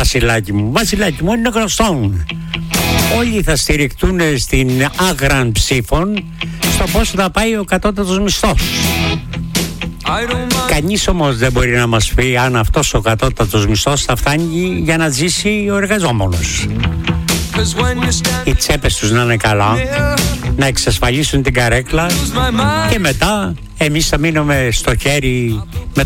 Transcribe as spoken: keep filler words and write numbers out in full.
Βασιλάκι μου, Βασιλάκι μου, είναι γνωστό. Όλοι θα στηριχτούν στην άγραν ψήφων στο πόσο θα πάει ο κατώτατος μισθός. Κανείς όμως δεν μπορεί να μας πει αν αυτός ο κατώτατος μισθός θα φτάνει για να ζήσει ο εργαζόμενος. Οι τσέπες τους να είναι καλά, να εξασφαλίσουν την καρέκλα και μετά εμείς θα μείνουμε στο χέρι με